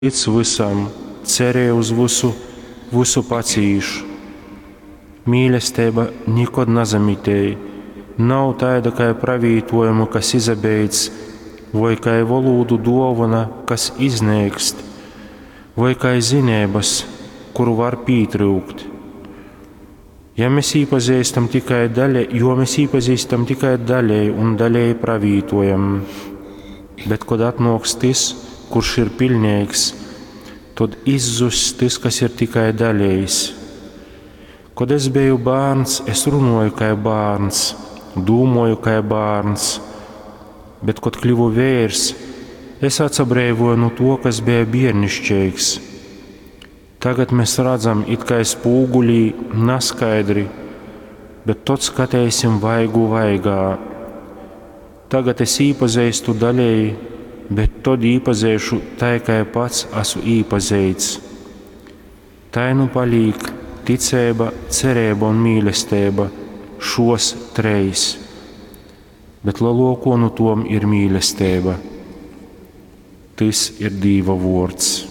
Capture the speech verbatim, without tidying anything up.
Līdz visam, cerēju uz visu, visu pacīšu. Mīlestība nekad nezamitēja, nav tāda kā pravītojuma, kas izabeidz, vai kā valodu dāvana, kas iznēkst, vai kā zinības, kuru var pietrūkt. Ja mēs iepazīstam tikai daļai, jo mēs iepazīstam tikai daļai un daļai pravītojam, bet kad atnāks tas, kurš ir pilnīgs, tad izzust tas, kas ir tikai daļējs. Kad es biju bērns, es runāju kā bērns, domāju kā bērns, bet, kad kļuvu vīrs, es atsabrēvoju no to, kas bija bērnišķīgs. Tagad mēs redzam it kā spūgulī neskaidri, bet tad skatīsim vaigu vaigā. Tagad es iepazīstu daļēji, bet tad iepazīšu tā, kā pats esmu iepazīts. Tā nu paliek ticība, cerība un mīlestība, šos treis, bet lielāko no tom ir mīlestība. Tas ir Dieva vārds.